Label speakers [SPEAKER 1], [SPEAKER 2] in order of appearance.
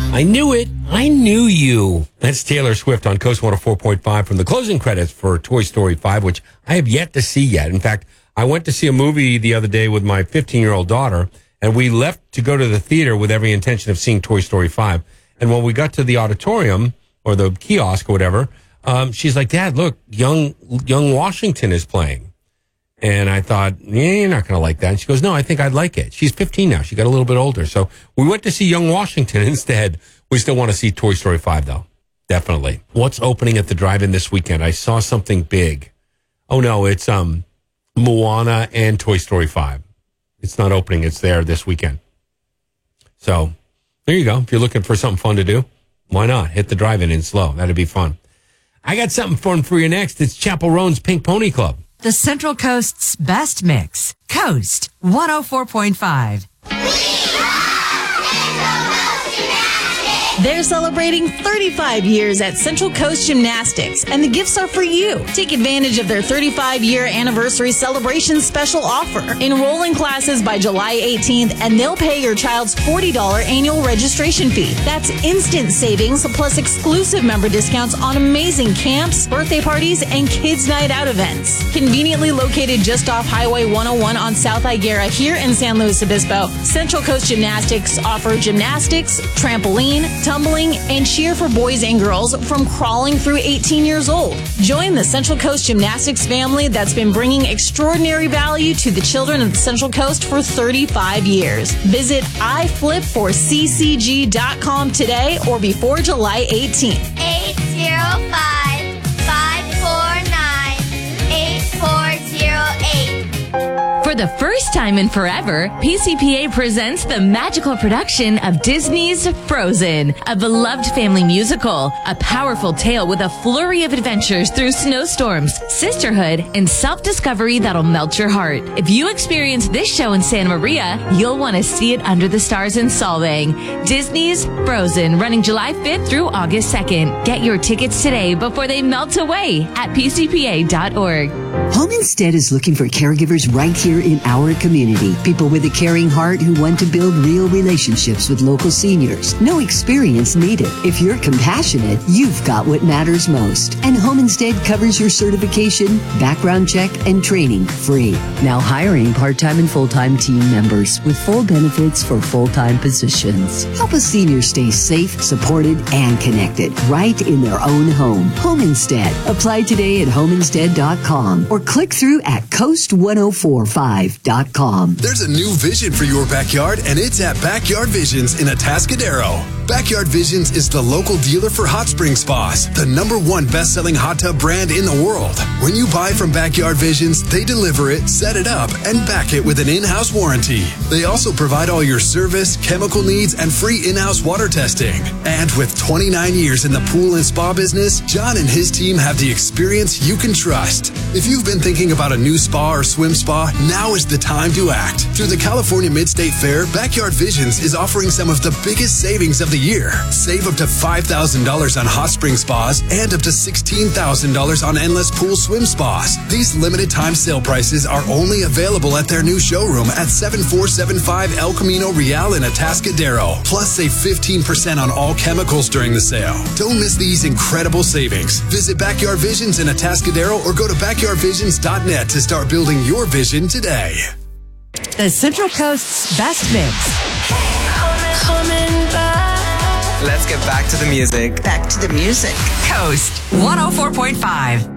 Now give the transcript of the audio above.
[SPEAKER 1] I knew it. I knew you. That's Taylor Swift on Coast 104.5 from the closing credits for Toy Story 5, which I have yet to see yet. In fact, I went to see a movie the other day with my 15-year-old daughter, and we left to go to the theater with every intention of seeing Toy Story 5. And when we got to the auditorium or the kiosk or whatever, she's like, Dad, look, young Washington is playing. And I thought, you're not going to like that. And she goes, no, I think I'd like it. She's 15 now. She got a little bit older. So we went to see Young Washington instead. We still want to see Toy Story 5, though. Definitely. What's opening at the drive-in this weekend? I saw something big. Oh, no, it's Moana and Toy Story 5. It's not opening. It's there this weekend. So there you go. If you're looking for something fun to do, why not? Hit the drive-in in slow. That'd be fun. I got something fun for you next. It's Chapel Roan's Pink Pony Club.
[SPEAKER 2] The Central Coast's best mix. Coast 104.5.
[SPEAKER 3] They're celebrating 35 years at Central Coast Gymnastics, and the gifts are for you. Take advantage of their 35-year anniversary celebration special offer. Enroll in classes by July 18th, and they'll pay your child's $40 annual registration fee. That's instant savings plus exclusive member discounts on amazing camps, birthday parties, and kids' night out events. Conveniently located just off Highway 101 on South Higuera here in San Luis Obispo, Central Coast Gymnastics offer gymnastics, trampoline, tumbling, and cheer for boys and girls from crawling through 18 years old. Join the Central Coast Gymnastics family that's been bringing extraordinary value to the children of the Central Coast for 35 years. Visit iflip4ccg.com today or before July 18th.
[SPEAKER 4] 805-549-8408.
[SPEAKER 5] For the first time in forever, PCPA presents the magical production of Disney's Frozen, a beloved family musical, a powerful tale with a flurry of adventures through snowstorms, sisterhood, and self-discovery that'll melt your heart. If you experience this show in Santa Maria, you'll want to see it under the stars in Solvang. Disney's Frozen, running July 5th through August 2nd. Get your tickets today before they melt away at pcpa.org.
[SPEAKER 6] Home Instead is looking for caregivers right here in our community. People with a caring heart who want to build real relationships with local seniors. No experience needed. If you're compassionate, you've got what matters most. And Home Instead covers your certification, background check, and training free. Now hiring part-time and full-time team members with full benefits for full-time positions. Help a senior stay safe, supported, and connected right in their own home. Home Instead. Apply today at homeinstead.com or click through at coast1045.com.
[SPEAKER 7] There's a new vision for your backyard, and it's at Backyard Visions in Atascadero. Backyard Visions is the local dealer for hot spring spas, the #1 best-selling hot tub brand in the world. When you buy from Backyard Visions, they deliver it, set it up, and back it with an in-house warranty. They also provide all your service, chemical needs, and free in-house water testing. And with 29 years in the pool and spa business, John and his team have the experience you can trust. If you've been thinking about a new spa or swim spa, now is the time to act. Through the California Mid-State Fair, Backyard Visions is offering some of the biggest savings of the year. Save up to $5,000 on hot spring spas and up to $16,000 on endless pool swim spas. These limited time sale prices are only available at their new showroom at 7475 El Camino Real in Atascadero. Plus, save 15% on all chemicals during the sale. Don't miss these incredible savings. Visit Backyard Visions in Atascadero or go to backyardvisions.net to start building your vision today.
[SPEAKER 2] The Central Coast's best mix.
[SPEAKER 4] Coming back.
[SPEAKER 8] Let's get back to the music.
[SPEAKER 4] Back to the music.
[SPEAKER 2] Coast 104.5.